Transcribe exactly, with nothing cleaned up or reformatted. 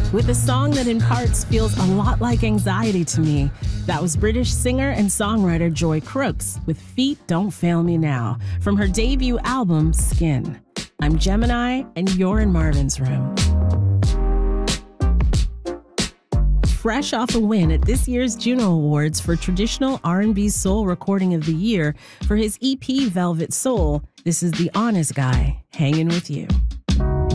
with a song that in parts feels a lot like anxiety to me. That was British singer and songwriter Joy Crooks with Feet Don't Fail Me Now from her debut album, Skin. I'm Gemini, and you're in Marvin's Room. Fresh off a win at this year's Juno Awards for Traditional R and B Soul Recording of the Year for his E P Velvet Soul, this is The Honest Guy, hanging with you.